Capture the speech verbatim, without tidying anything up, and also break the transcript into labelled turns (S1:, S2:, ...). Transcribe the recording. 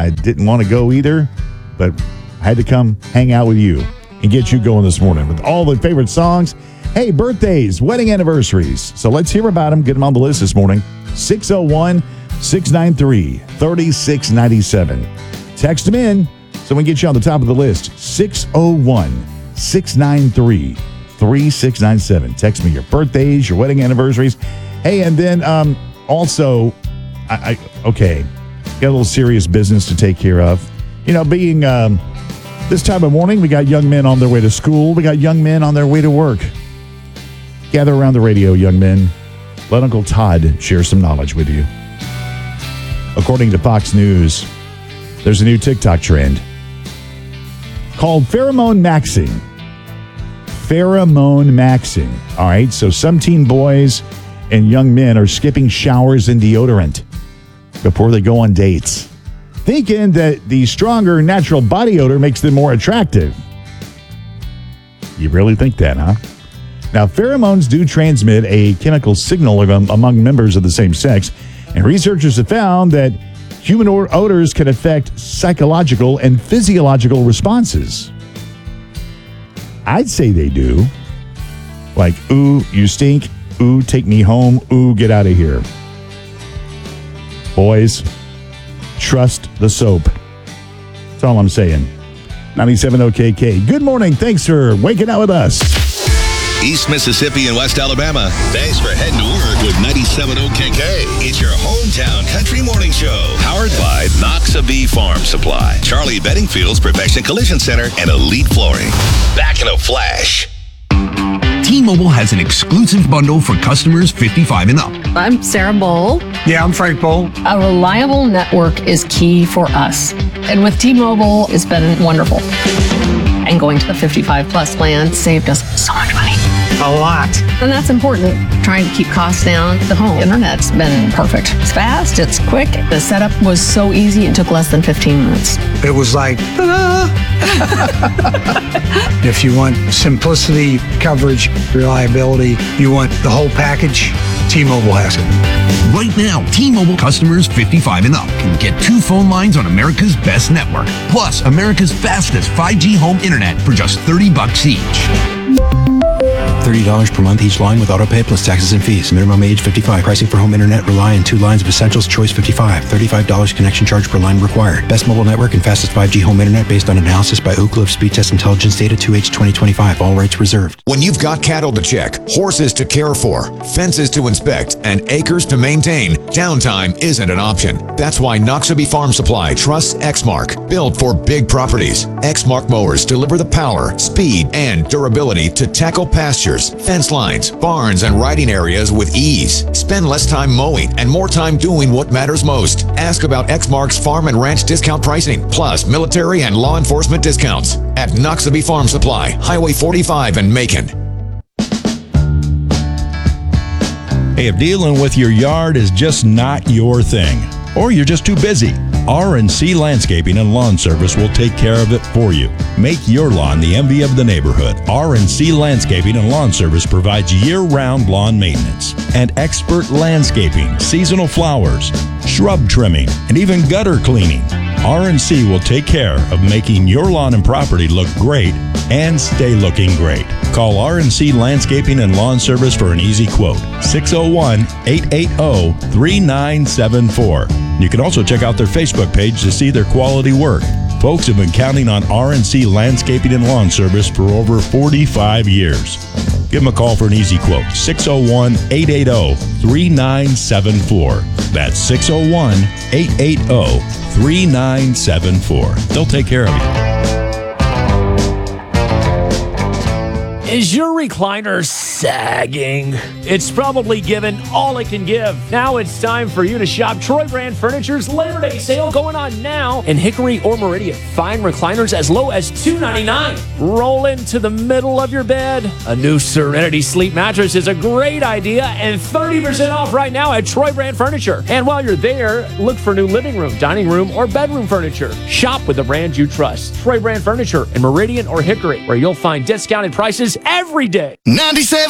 S1: I didn't want to go either, but I had to come hang out with you and get you going this morning with all the favorite songs. Hey, birthdays, wedding anniversaries. So let's hear about them. Get them on the list this morning. six oh one, six nine three, three six nine seven. Text them in so we can get you on the top of the list. six oh one, six nine three, three six nine seven. Text me your birthdays, your wedding anniversaries. Hey, and then um, also, I, I okay, got a little serious business to take care of. You know, being um, this time of morning, we got young men on their way to school. We got young men on their way to work. Gather around the radio, young men. Let Uncle Todd share some knowledge with you. According to Fox News, there's a new TikTok trend called pheromone maxing. Pheromone maxing. All right, so some teen boys and young men are skipping showers and deodorant before they go on dates, thinking that the stronger natural body odor makes them more attractive. You really think that, huh? Now, pheromones do transmit a chemical signal among members of the same sex, and researchers have found that human odors can affect psychological and physiological responses. I'd say they do. Like, ooh, you stink. Ooh, take me home. Ooh, get out of here. Boys, trust the soap. That's all I'm saying. ninety-seven O K K. Good morning. Thanks for waking up with us.
S2: East Mississippi and West Alabama. Thanks for heading to work with ninety-seven O K K. It's your hometown country morning show. Powered by Noxabee Farm Supply, Charlie Beddingfield's Perfection Collision Center, and Elite Flooring. Back in a flash.
S3: T-Mobile has an exclusive bundle for customers fifty-five and up.
S4: I'm Sarah Bowl.
S5: Yeah, I'm Frank Bowl.
S4: A reliable network is key for us. And with T-Mobile, it's been wonderful. And going to the fifty-five plus plan saved us so much money.
S5: A lot.
S4: And that's important. Trying to keep costs down. The home internet's been perfect. It's fast, it's quick. The setup was so easy, it took less than fifteen minutes.
S5: It was like, ta-da! If you want simplicity, coverage, reliability, you want the whole package, T-Mobile has it.
S3: Right now, T-Mobile customers fifty-five and up can get two phone lines on America's best network, plus America's fastest five G home internet for just thirty bucks each.
S6: thirty dollars per month each line with autopay plus taxes and fees. Minimum age fifty-five. Pricing for home internet rely on two lines of Essentials Choice fifty-five. thirty-five dollars connection charge per line required. Best mobile network and fastest five G home internet based on analysis by Ookla of Speed Test Intelligence data two H twenty twenty-five. All rights reserved.
S7: When you've got cattle to check, horses to care for, fences to inspect, and acres to maintain, downtime isn't an option. That's why Noxabee Farm Supply trusts Exmark. Built for big properties, Exmark mowers deliver the power, speed, and durability to tackle pastures, fence lines, barns, and riding areas with ease. Spend less time mowing and more time doing what matters most. Ask about Exmark's farm and ranch discount pricing, plus military and law enforcement discounts at Noxabee Farm Supply, Highway forty-five in Macon.
S8: Hey, if dealing with your yard is just not your thing, or you're just too busy, R and C Landscaping and Lawn Service will take care of it for you. Make your lawn the envy of the neighborhood. R and C Landscaping and Lawn Service provides year-round lawn maintenance and expert landscaping, seasonal flowers, shrub trimming, and even gutter cleaning. R and C will take care of making your lawn and property look great and stay looking great. Call R and C Landscaping and Lawn Service for an easy quote. six oh one, eight eight oh, three nine seven four. You can also check out their Facebook page to see their quality work. Folks have been counting on R and C Landscaping and Lawn Service for over forty-five years. Give them a call for an easy quote. six oh one, eight eight oh, three nine seven four. That's six oh one, eight eight oh, three nine seven four. They'll take care of you.
S9: Is your recliner sagging? It's probably given all it can give. Now it's time for you to shop Troy Brand Furniture's Labor Day sale going on now in Hickory or Meridian. Find recliners as low as two ninety-nine. Roll into the middle of your bed. A new Serenity Sleep mattress is a great idea and thirty percent off right now at Troy Brand Furniture. And while you're there, look for new living room, dining room, or bedroom furniture. Shop with the brand you trust. Troy Brand Furniture in Meridian or Hickory, where you'll find discounted prices every day.
S2: ninety-seven